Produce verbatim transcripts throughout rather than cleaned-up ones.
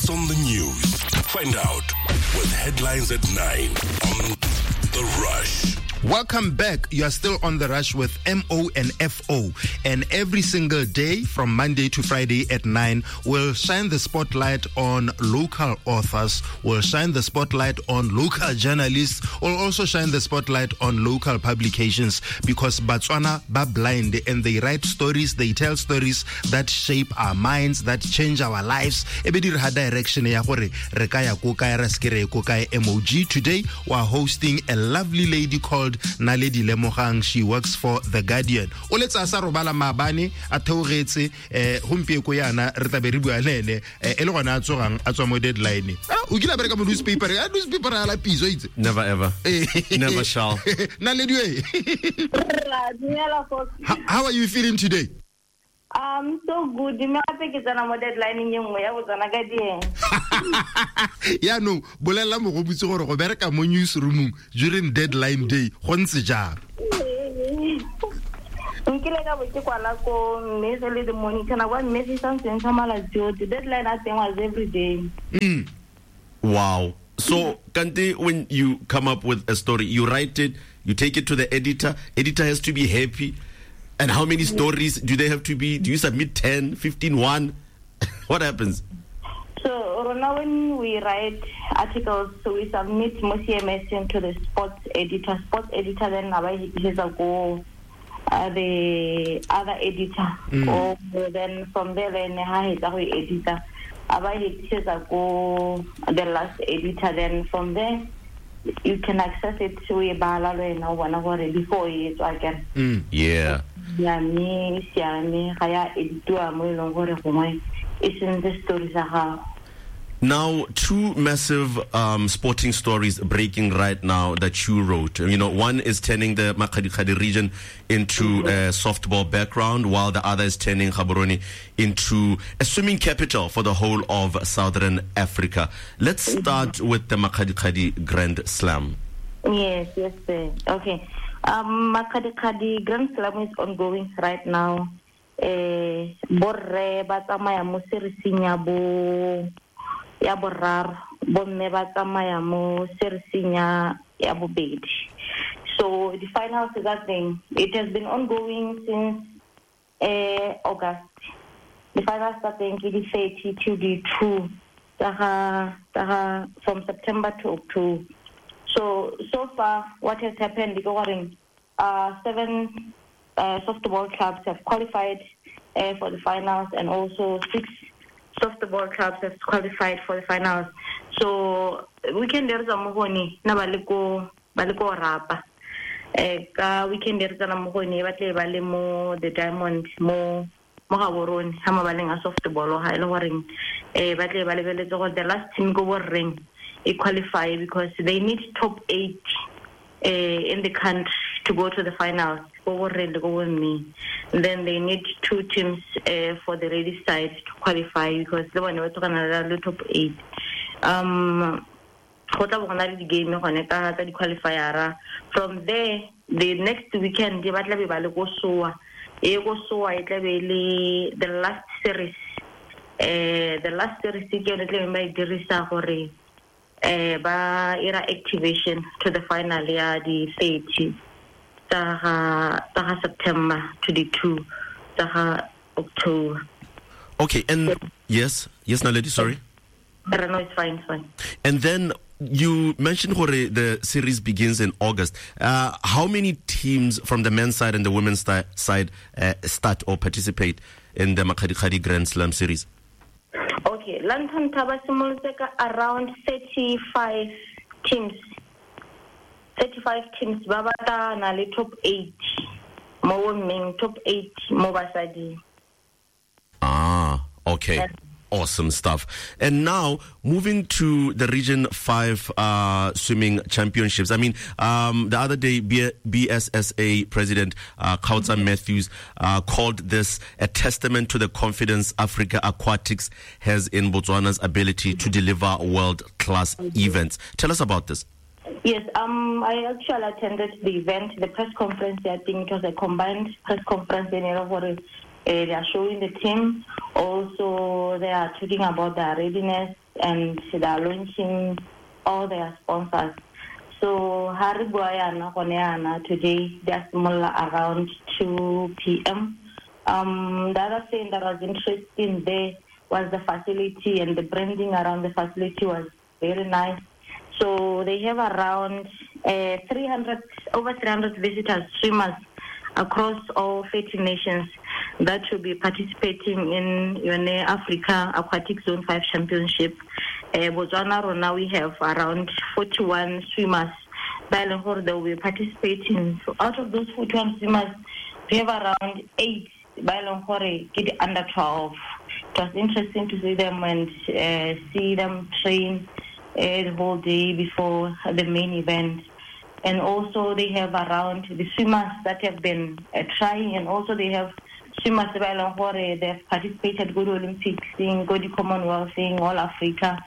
What's on the news? Find out with Headlines at nine on The Rush. Welcome back. You are still on The Rush with M O and F O. And every single day from Monday to Friday at nine, we'll shine the spotlight on local authors, we'll shine the spotlight on local journalists, we'll also shine the spotlight on local publications, because Botswana ba blind and they write stories, they tell stories that shape our minds, that change our lives. Ebe di re ha direction ya gore re ka ya ko kae, re skere ko kae. M O G. Today we're hosting a lovely lady called Naledi Lemogang. She works for The Guardian. O letsa sa robala mabane a theogetse eh humpie ko yana re tabe re bua lene e le gona a tsogang a tswa mo deadline. O kila bereka mo newspaper, a newspaper ala piso itse. Never ever. Never shall. Naledi we. How are you feeling today? Um, so good. You I think it's an deadline in your way. I was on a Guardian. Yeah, no. Bolela mo go butse gore go bereka mo newsroom during deadline day. Go ntse jang? Nkile ka botse kwala ko message the morning kana wa message something samala jo. The deadline I think was every day. Mm. Wow. So, Kante, when you come up with a story, you write it, you take it to the editor. Editor has to be happy. And how many stories do they have to be? Do you submit ten, fifteen, one? What happens? So, Rona, when we write articles, so we submit most C M S to the sports editor. Sports editor then has to go uh, the other editor. Mm. Or then from there, then I have editor. Abai has to go the last editor. Then from there, you can access it to a balalo and one before it. So I can. Mm. Yeah. Yeah, me, yeah, me. Kaya editor mo ilong gore kumay. Isn't the stories aha. Now, two massive um, sporting stories breaking right now that you wrote. You know, one is turning the Makgadikgadi region into a softball background, while the other is turning Gaborone into a swimming capital for the whole of Southern Africa. Let's start with the Makgadikgadi Grand Slam. Yes, yes, sir. Okay. Um, Makgadikgadi Grand Slam is ongoing right now. Eh, borre ba tsamaya mo serising ya bo ya boraro, bomme ba tsamaya mo serising ya ya bobedi. So the finals is that thing. It has been ongoing since uh, August. The finals starting the thirty to the two, from September to October. So so far, what has happened is uh, seven uh, softball clubs have qualified uh, for the finals, and also six softball clubs have qualified for the finals. So weekend there's a mohoni na baliko baliko rapa. Ka weekend there's a mohoni batle bale mo the Diamond mo mo Gaborone ha mabaleng a softball ha ile wareng eh batle bale bele go the last team go boreng e qualify because they need top eight uh, in the country to go to the finals. And then they need two teams uh, for the ladies side to qualify because they want to talk about the top eight. Um, from there, the next weekend, the last series. Uh, the last series again, uh, ba era activation to the final year the thirty taha September to the two taha October. Okay, and yes, yes, Naledi, sorry. But no, it's fine, it's fine. And then you mentioned Hore, the series begins in August. Uh, how many teams from the men's side and the women's st- side uh, start or participate in the Makgadikgadi Grand Slam series? Okay, London Tabasimulzeka around thirty-five teams. thirty-five teams. Babata nali top eight. Mo women top eight. Mo basadi. Ah, okay. Yes. Awesome stuff. And now, moving to the Region five uh, swimming championships. I mean, um, the other day, B- BSSA President uh, Kgaotsa Matthews uh, called this a testament to the confidence Africa Aquatics has in Botswana's ability to deliver world-class events. Tell us about this. Yes, um, I actually attended the event, the press conference. I think it was a combined press conference in Erogore. Uh, they are showing the team. Also, they are talking about their readiness and they are launching all their sponsors. So Haribuayana Honeana today, they're similar around two p.m. Um, the other thing that was interesting there was the facility, and the branding around the facility was very nice. So they have around uh, three hundred, over three hundred visitors, swimmers across all thirty nations that will be participating in Yone Africa Aquatic Zone five Championship. Uh, Botswana Rona, we have around forty-one swimmers. They will be participating. So out of those forty-one swimmers, we have around eight under twelve. It was interesting to see them and uh, see them train uh, the whole day before the main event. And also they have around the swimmers that have been uh, trying, and also they have swimmers that have participated go to Olympics, in go to Commonwealth, in all Africa,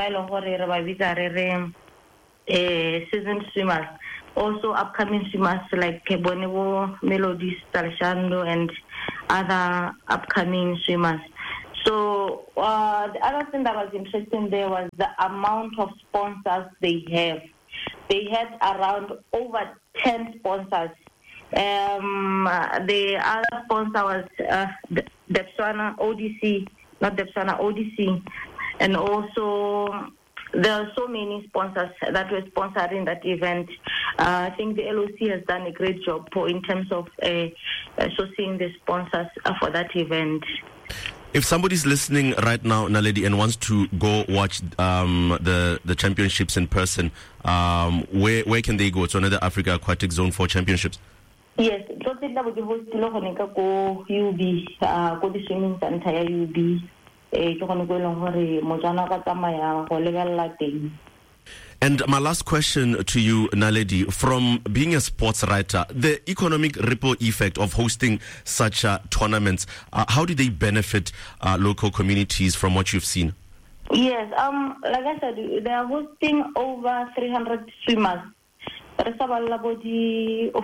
uh, seasoned swimmers. Also upcoming swimmers like Bonevo, Melodies, Talshando, and other upcoming swimmers. So uh, the other thing that was interesting there was the amount of sponsors they have. They had around over ten sponsors. Um, the other sponsor was uh, Debswana O D C, not Debswana O D C, and also there are so many sponsors that were sponsoring that event. Uh, I think the L O C has done a great job in terms of uh, sourcing the sponsors for that event. If somebody's listening right now, Naledi, and wants to go watch um, the the championships in person, um, where where can they go? To another Africa Aquatic Zone four Championships? Yes, totally. That would be hosted go U B, uh, go the swimming center U B. And my last question to you, Naledi, from being a sports writer, the economic ripple effect of hosting such uh, tournaments, uh, how do they benefit uh, local communities from what you've seen? Yes, um, like I said, they are hosting over three hundred swimmers. Officially,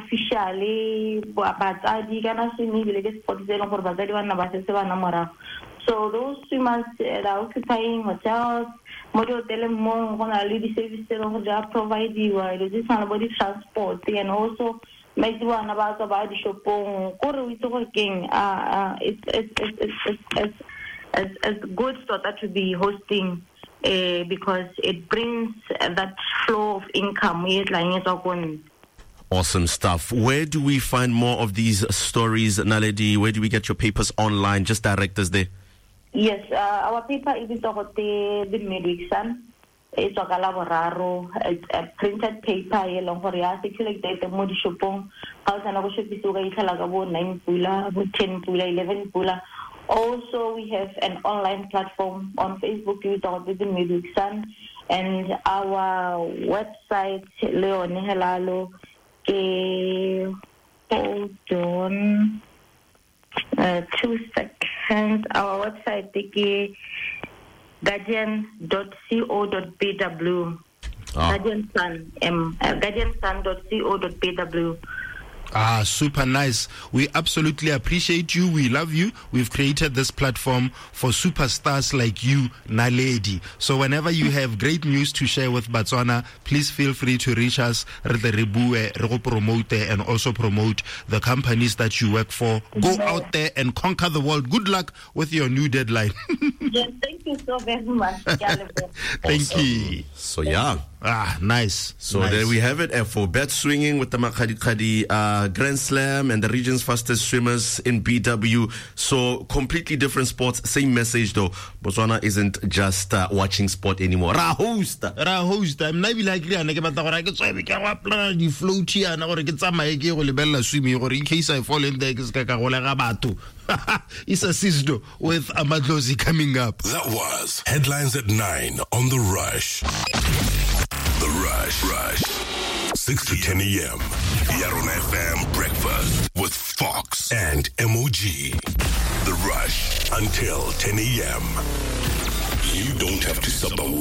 so those swimmers uh, are occupying hotels, model telemongi services they are providing body transport, and also make one about about the shopong. It's it's it's it's it's it's it's good so that to be hosting uh, because it brings uh, that flow of income. Awesome stuff. Where do we find more of these stories, Naledi? Where do we get your papers online? Just direct us there. Yes, uh, our paper is the Midweek Sun. It's a Galaboraro, a printed paper, yellow Horia, circulate the Modi Shopong, House and Ocean Pisuga, Italagabo, nine Pula, ten Pula, eleven Pula. Also, we have an online platform on Facebook, you talk with the Midweek Sun, and our website, Leone Helalo, hold on. Uh, two seconds. Our website is guardian dot co dot b w. Ah. Guardian Sun, um, uh, guardian sun dot co dot b w. Ah, super nice. We absolutely appreciate you. We love you. We've created this platform for superstars like you, Naledi. So whenever you have great news to share with Botswana, please feel free to reach us, promote and also promote the companies that you work for. Go yeah. out there and conquer the world. Good luck with your new deadline. Yes, thank you so very much. Thank awesome. you. So yeah. Ah, nice. So nice. there we have it. Uh, for bet swinging with the Makadi Kadi uh, Grand Slam and the region's fastest swimmers in B W. So completely different sports. Same message though. Botswana isn't just uh, watching sport anymore. Ra host. Ra host. I'm not like Rihanna. I get to we can apply the float here and or get some my gear or bella swimming or in case I fall in there. It's a sister with Amadlozi coming up. That was Headlines at nine on The Rush. The Rush, Rush, six to ten a.m. Yarona F M breakfast with Fox and M O G. The Rush until ten a.m. You don't have to sub away.